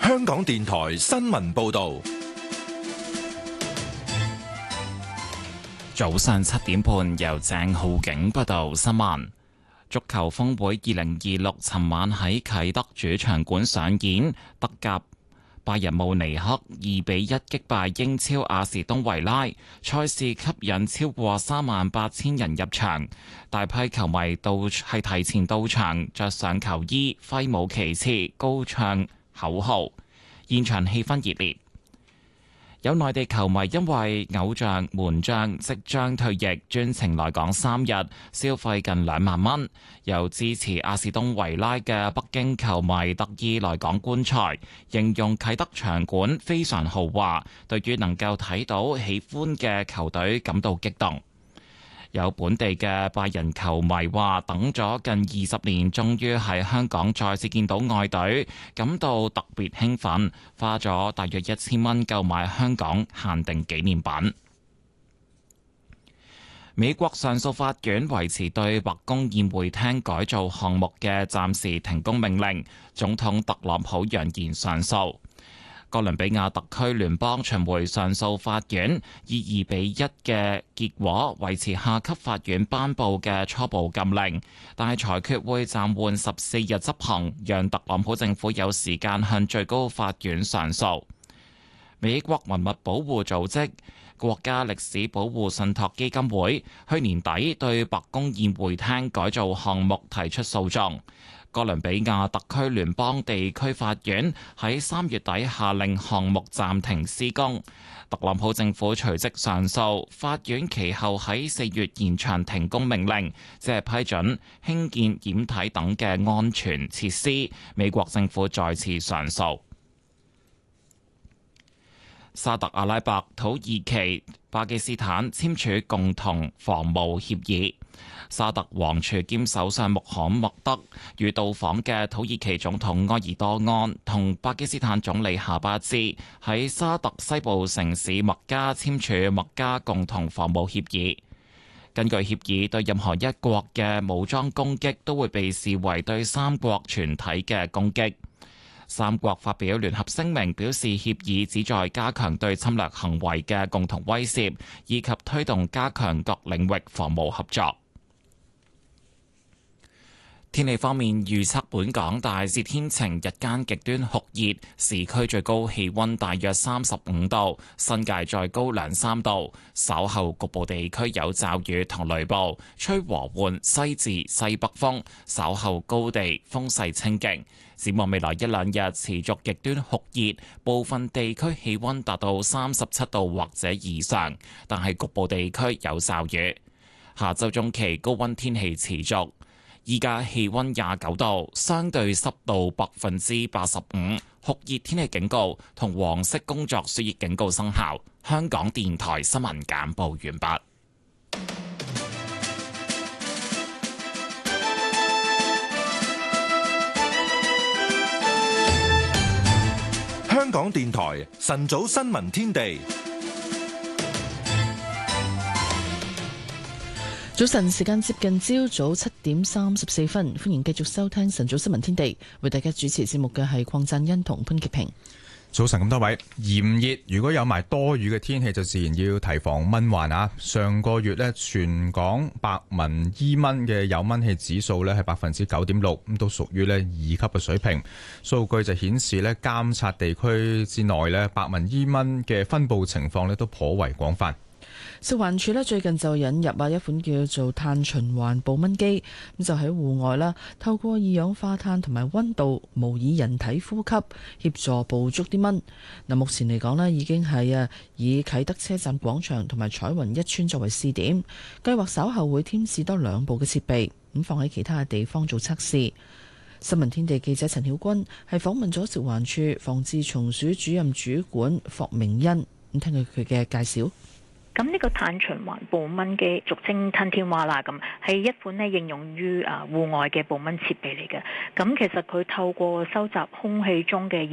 香港電台新聞報道。 早上7點半，由鄭浩景報道新聞。足球峰會2026尋晚喺啟德主場館上演，德甲拜仁慕尼黑2-1擊敗英超阿士東維拉，賽事吸引超過38,000人入場，大批球迷提前到場，着上球衣，揮舞旗幟，高唱口號，現場氣氛熱烈。有內地球迷因為偶像門將即將退役，專程來港3日，消費近2萬蚊。有支持阿士東維拉嘅北京球迷特意來港觀賽，形容啟德場館非常豪華，對於能夠睇到喜歡嘅球隊感到激動。有本地嘅拜仁球迷話，等咗近20年，終於喺香港再次見到愛隊，感到特別興奮，花咗大約1000蚊購買香港限定紀念品。美國上訴法院維持對白宮宴會廳改造項目嘅暫時停工命令，總統特朗普揚言上訴。哥倫比亞特區聯邦巡迴上訴法院以2-1嘅結果維持下級法院頒布嘅初步禁令，但係裁決會暫緩14日執行，讓特朗普政府有時間向最高法院上訴。美國文物保護組織國家歷史保護信託基金會去年底對白宮宴會廳改造項目提出訴訟。哥倫比亞特區聯邦地區法院喺3月底下令項目暫停施工，特朗普政府隨即上訴，法院其後喺4月延長停工命令，即係批准興建掩體等嘅安全設施。美國政府再次上訴。沙特阿拉伯、土耳其、巴基斯坦簽署共同防務協議。沙特王儲兼首相穆罕默德與到訪嘅土耳其總統埃爾多安同巴基斯坦總理夏巴茲喺沙特西部城市麥加簽署麥加共同防務協議。根據協議，對任何一國嘅武裝攻擊都會被視為對三國全體嘅攻擊。三國發表聯合聲明，表示協議旨在加強對侵略行為嘅共同威懾，以及推動加強各領域防務合作。天氣方面，預測本港大致天晴，日間極端酷熱，市區最高氣溫大約35度，新界再高2-3度。稍後局部地區有驟雨同雷暴，吹和緩西至西北風，稍後高地風勢清勁。展望未來1-2日持續極端酷熱，部分地區氣溫達到37度或者以上，但係局部地區有驟雨。下週中期高溫天氣持續。依家氣溫29度，相對濕度85%，酷熱天氣警告同黃色工作暑熱警告生效。香港電台新聞簡報完畢。 香港電台晨早新聞天地。 早晨，時間接近朝早7點34分，歡迎繼續收聽晨早新聞天地。為大家主持節目嘅係鄺贊恩同潘潔平。 早晨咁多位，炎熱如果有埋多雨嘅天氣，就自然要提防蚊患啊！上個月呢，全港白紋伊蚊嘅有蚊氣指數呢係9.6%，咁都屬於呢2級嘅水平。數據就顯示呢，監察地區之內呢，白紋伊蚊嘅分佈情況呢都頗為廣泛。 食環署呢最近就引入一款叫做碳循環捕蚊機，咁就喺戶外啦，透過二氧化碳同埋溫度模擬人體呼吸，協助捕捉啲蚊。嗱，目前嚟講呢，已經係以啟德車站廣場同埋彩雲一村作為試點，計劃稍後會添置多2部嘅設備，咁放喺其他嘅地方做測試。新聞天地記者陳曉君係訪問咗食環署防治蟲鼠主任主管霍明恩，咁聽佢嘅介紹。 咁呢個碳循環捕蚊機，俗稱吞天蛙啦，咁係一款咧應用於戶外嘅捕蚊設備嚟嘅。咁其實佢透過收集空氣中嘅